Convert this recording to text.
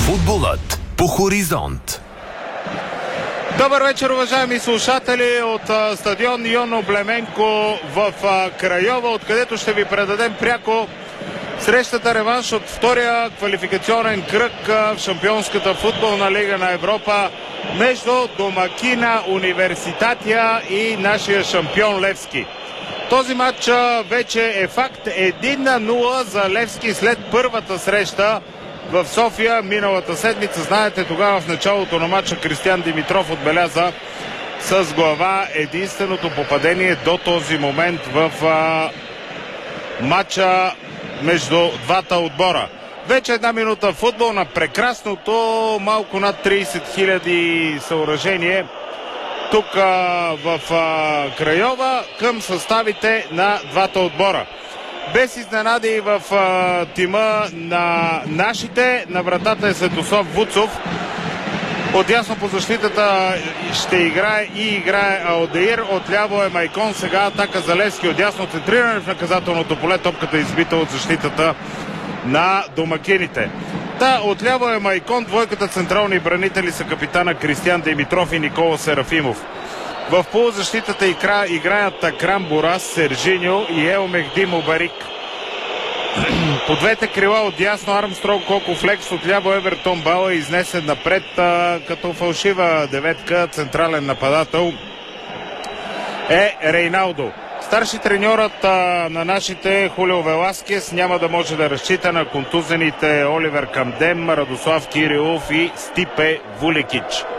Футболът по хоризонт. Добър вечер, уважаеми слушатели от стадион Йон Облеменко в Крайова, откъдето ще ви предадем пряко срещата реванш от втория квалификационен кръг в Шампионската футболна лига на Европа между домакина Университатия и нашия шампион Левски. Този матч вече е факт. 1-0 за Левски след първата среща в София миналата седмица. Знаете, тогава в началото на матча Кристиан Димитров отбеляза с глава единственото попадение до този момент в матча между двата отбора. Вече една минута футбол на прекрасното малко над 30 000 съоръжение тук в Крайова към съставите на двата отбора. Без изненади в тима на нашите. На вратата е Светослав Вуцов. Отясно по защитата ще играе Алдеир. Отляво е Майкон. Сега атака за Левски. Отясно центриране в наказателното поле. Топката е избита от защитата на домакините. Отляво е Майкон. Двойката централни бранители са капитана Кристиан Димитров и Никола Серафимов. В полузащитата играят Акрам Борас, Сержиньо и Ел Мехди Мубарик. По двете крила отдясно Армстронг Кокофлекс, отляво Евертон Бала изнесен напред като фалшива деветка. Централен нападател е Рейналдо. Старши треньорът на нашите Хулио Веласкес няма да може да разчита на контузените Оливер Камдем, Радослав Кирилов и Стипе Вуликич.